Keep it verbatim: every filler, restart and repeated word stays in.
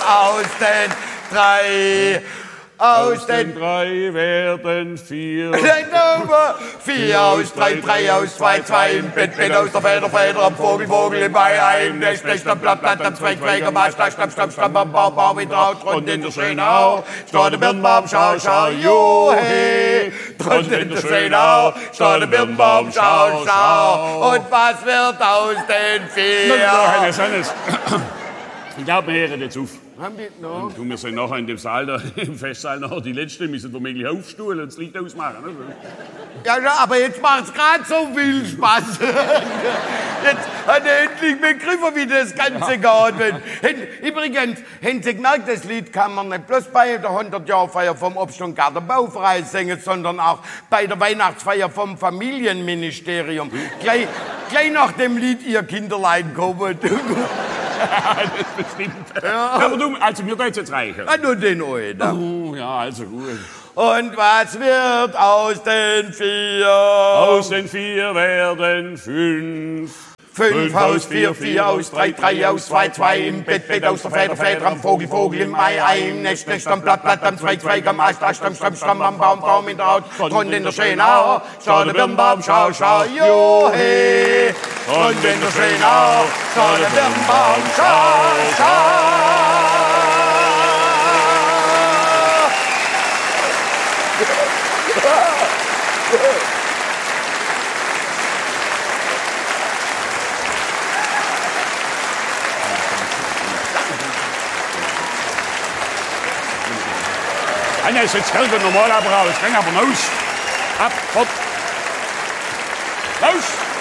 aus den drei. Aus den drei werden vier. Vier aus drei, drei aus zwei, zwei im Bett, Bett aus der Feder, Feder am Vogel, Vogel im Ei, Ei im Nest, Nest am Blatt, Blatt am Zweig, Zweig am Ast, Ast, Stamm, Stamm, Stamm, am Baum, Baum in Traut, Rund in der Schönau, steht der Birnbaum, schau, schau, juhe, Rund in der Schönau, steht der Birnbaum, schau, schau, und was wird aus den vier? Hannes, Hannes. Ich glaube, wir hören jetzt auf. Haben die noch? Und wir sind nachher in dem Saal, da, im Festsaal, nachher die Letzten müssen womöglich aufstuhlen und das Licht ausmachen. Ne? Ja, ja, aber jetzt macht's gerade so viel Spaß. Jetzt hat er endlich begriffen, wie das Ganze geht. Übrigens, haben Sie gemerkt, das Lied kann man nicht bloß bei der hundert-Jahr-Feier vom Obst- und Gartenbauverein singen, sondern auch bei der Weihnachtsfeier vom Familienministerium. Gleich, gleich nach dem Lied Ihr Kinderlein kommen. Das bestimmt. Ja. Aber du, also mir geht's jetzt reichen. Ah, nur den Oida. Oh, ja, also gut. Und was wird aus den vier? Aus den vier werden fünf. Fünf aus vier, vier aus drei, drei aus zwei, zwei im Bett, Bett aus der Feder, Feder am Vogel, Vogel im Ei, Ei im Nest, Nest am Blatt, Blatt am Zweig, Zweig am Ast, Ast am Stamm, Stamm am Baum, Baum in der Haut, Grund in der Schönau, schau der Birnbaum, schau, schau, juhe. Und in der Schönau, schau der Birnbaum, schau, schau. Hannes, jetzt kriegen wir normal aber raus. Geh aber raus. Ab, hopp. Raus.